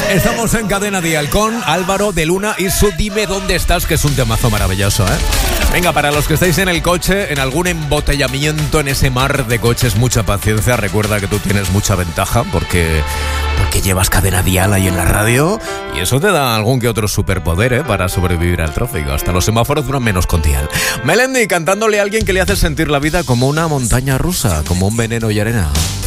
Estamos en Cadena Dial con Álvaro de Luna y su Dime Dónde Estás, que es un temazo maravilloso, ¿eh? Venga, para los que estáis en el coche, en algún embotellamiento en ese mar de coches, mucha paciencia. Recuerda que tú tienes mucha ventaja porque llevas Cadena Dial ahí en la radio y eso te da algún que otro superpoder, ¿eh? Para sobrevivir al tráfico. Hasta los semáforos duran menos con Dial. Melendi cantándole a alguien que le hace sentir la vida como una montaña rusa, como un veneno y arena.